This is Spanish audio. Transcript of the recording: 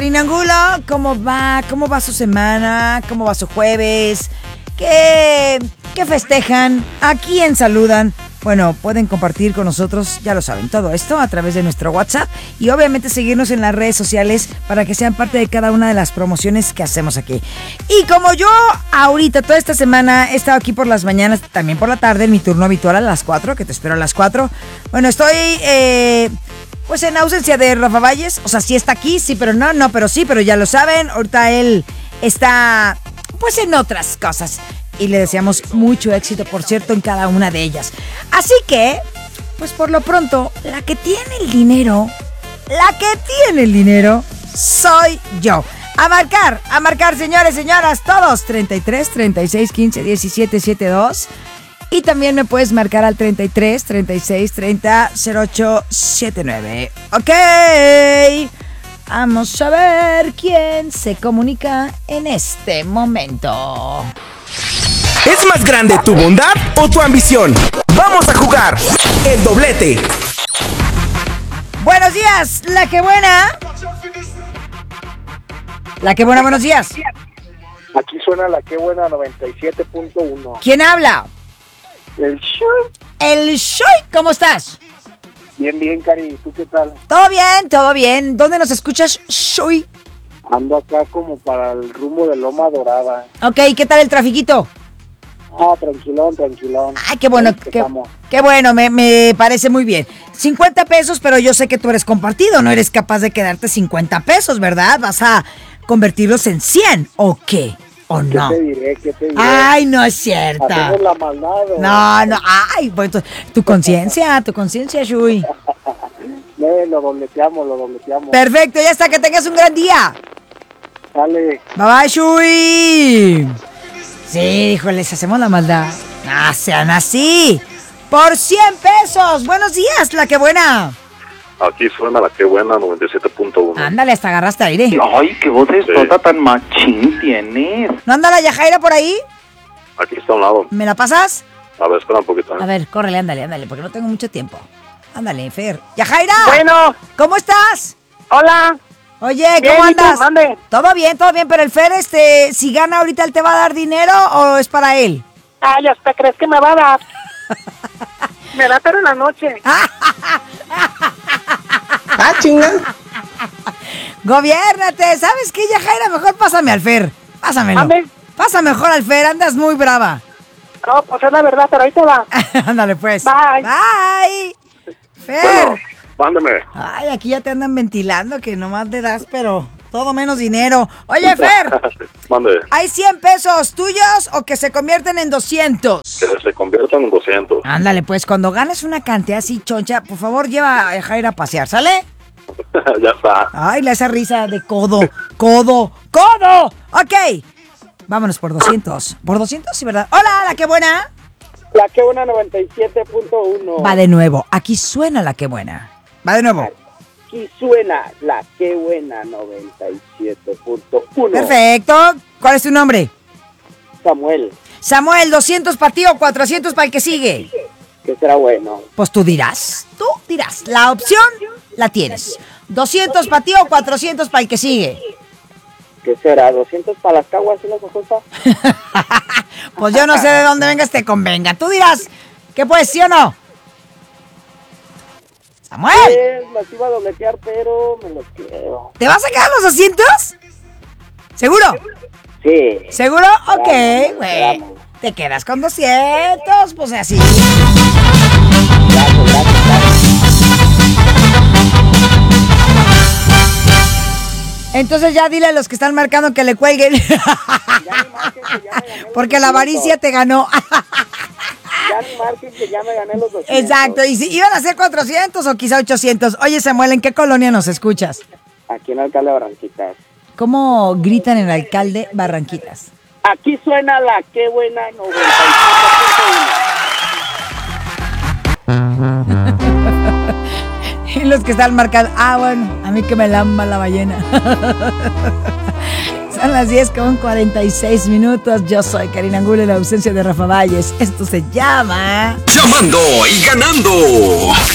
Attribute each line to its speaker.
Speaker 1: Karina Angulo, ¿cómo va? ¿Cómo va su semana? ¿Cómo va su jueves? ¿Qué festejan? ¿A quién saludan? Bueno, pueden compartir con nosotros, ya lo saben, todo esto a través de nuestro WhatsApp y obviamente seguirnos en las redes sociales para que sean parte de cada una de las promociones que hacemos aquí. Y como yo ahorita, toda esta semana, he estado aquí por las mañanas, también por la tarde, en mi turno habitual a las 4, que te espero a las 4. Bueno, estoy pues en ausencia de Rafa Valles, o sea, sí está aquí, sí, pero no, pero sí, pero ya lo saben, ahorita él está pues en otras cosas. Y le deseamos mucho éxito, por cierto, en cada una de ellas. Así que, pues por lo pronto, la que tiene el dinero soy yo. A marcar, señores, señoras, todos, 33 36 15 17 72. Y también me puedes marcar al 33 36 30 08 79. Ok. Vamos a ver quién se comunica en este momento.
Speaker 2: ¿Es más grande tu bondad o tu ambición? Vamos a jugar el doblete.
Speaker 1: Buenos días, la que buena. La que buena, buenos días.
Speaker 3: Aquí suena la que buena 97.1.
Speaker 1: ¿Quién habla?
Speaker 3: El show.
Speaker 1: El Shoy, ¿cómo estás?
Speaker 3: Bien, Cari. ¿Tú qué tal?
Speaker 1: Todo bien. ¿Dónde nos escuchas, Shoy?
Speaker 3: Ando acá como para el rumbo de Loma Dorada.
Speaker 1: Ok, ¿qué tal el trafiquito?
Speaker 3: Ah, tranquilón.
Speaker 1: Ay, qué bueno, qué bueno, me parece muy bien. 50 pesos, pero yo sé que tú eres compartido, no eres capaz de quedarte 50 pesos, ¿verdad? ¿Vas a convertirlos en 100 o qué? ¿O no?
Speaker 3: ¿Qué te diré?
Speaker 1: Ay, no es cierto.
Speaker 3: Hacemos la maldad.
Speaker 1: No, ay, pues tu conciencia, Shui.
Speaker 3: Lo dobleteamos.
Speaker 1: Perfecto, ya está, que tengas un gran día.
Speaker 3: Dale.
Speaker 1: Bye, Shui. Sí, híjoles, hacemos la maldad. No sean así. Por 100 pesos. Buenos días, la que buena.
Speaker 4: Aquí suena la que buena 97.1.
Speaker 1: Ándale, hasta agarraste aire.
Speaker 5: Ay, qué voz tan machín tienes.
Speaker 1: ¿No anda la Yajaira por ahí?
Speaker 4: Aquí está a un lado.
Speaker 1: ¿Me la pasas?
Speaker 4: A ver, espera un poquito.
Speaker 1: A ver, córrele, ándale, porque no tengo mucho tiempo. Ándale, Fer. ¡Yajaira!
Speaker 6: Bueno.
Speaker 1: ¿Cómo estás?
Speaker 6: Hola.
Speaker 1: Oye,
Speaker 6: Bien,
Speaker 1: ¿cómo
Speaker 6: ¿y tú?
Speaker 1: andas?
Speaker 6: Mande.
Speaker 1: Todo bien, pero el Fer, si gana ahorita, ¿él te va a dar dinero o es para él?
Speaker 6: Ay, ¿hasta crees que me va a dar? Me da pero en la noche.
Speaker 2: Ah, chinga.
Speaker 1: Gobiérnate, ¿sabes qué, Yajaira? Mejor pásame al Fer. Pásamelo.
Speaker 6: ¿Mande?
Speaker 1: Pasa mejor al Fer, andas muy brava.
Speaker 6: No, pues es la verdad, pero ahí te va.
Speaker 1: Ándale, pues.
Speaker 6: Bye.
Speaker 1: Bye. Fer.
Speaker 4: Bueno, mándeme.
Speaker 1: Ay, aquí ya te andan ventilando que nomás le das, pero todo menos dinero. Oye, Fer.
Speaker 4: Mande.
Speaker 1: ¿Hay 100 pesos tuyos o que se convierten en 200?
Speaker 4: Que se conviertan en 200.
Speaker 1: Ándale, pues, cuando ganes una cantidad así choncha, por favor, lleva a Jaira a pasear, ¿sale?
Speaker 4: Ya está.
Speaker 1: Ay, esa risa de codo. Ok, vámonos por 200. ¿Por 200? Sí, ¿verdad? Hola, la que buena.
Speaker 3: La que buena 97.1.
Speaker 1: Va de nuevo, aquí suena la que buena. Va de nuevo.
Speaker 3: Aquí suena la que buena 97.1.
Speaker 1: Perfecto. ¿Cuál es tu nombre?
Speaker 3: Samuel,
Speaker 1: 200 para ti o 400 para el que sigue.
Speaker 3: ¿qué será bueno?
Speaker 1: Pues tú dirás. La opción la tienes. 200 para ti o 400 para el que sigue.
Speaker 3: ¿Qué será? ¿200 para las caguas y las ojotas?
Speaker 1: Pues yo no sé de dónde vengas te convenga. Tú dirás, ¿qué pues, sí o no? ¡Samuel!
Speaker 3: Las iba a dobletear, pero me los quedo.
Speaker 1: ¿Te vas a quedar los 200? ¿Seguro?
Speaker 3: Sí.
Speaker 1: ¿Seguro? Ok,
Speaker 3: Vamos,
Speaker 1: güey.
Speaker 3: vamos.
Speaker 1: Te quedas con 200, pues así.
Speaker 3: Gracias.
Speaker 1: Entonces ya dile a los que están marcando que le cuelguen. Porque la avaricia te ganó.
Speaker 3: Ya ni marquen que ya me gané los 200.
Speaker 1: Exacto, y si iban a ser 400 o quizá 800. Oye, Samuel, ¿en qué colonia nos escuchas?
Speaker 3: Aquí en Alcalde Barranquitas.
Speaker 1: ¿Cómo gritan en Alcalde Barranquitas?
Speaker 3: Aquí suena la que buena 97.1.
Speaker 1: Y los que están marcando, bueno, a mí que me lamba la ballena. Son las 10:46. Yo soy Karina Angulo en la ausencia de Rafa Valles. Esto se llama...
Speaker 2: Llamando y ganando.